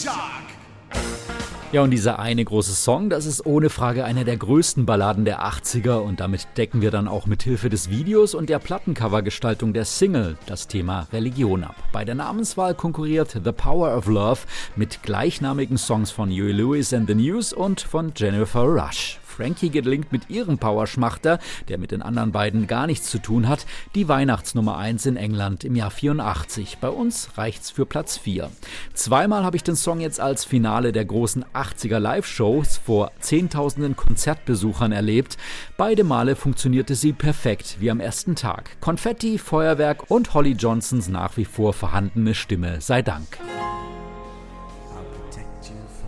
Ja, und dieser eine große Song, das ist ohne Frage eine der größten Balladen der 80er und damit decken wir dann auch mit Hilfe des Videos und der Plattencovergestaltung der Single das Thema Religion ab. Bei der Namenswahl konkurriert The Power of Love mit gleichnamigen Songs von Huey Lewis and the News und von Jennifer Rush. Frankie gelingt mit ihrem Powerschmachter, der mit den anderen beiden gar nichts zu tun hat, die Weihnachtsnummer 1 in England im Jahr 84. Bei uns reicht's für Platz 4. Zweimal habe ich den Song jetzt als Finale der großen 80er Live-Shows vor Zehntausenden Konzertbesuchern erlebt. Beide Male funktionierte sie perfekt, wie am ersten Tag. Konfetti, Feuerwerk und Holly Johnsons nach wie vor vorhandene Stimme sei Dank.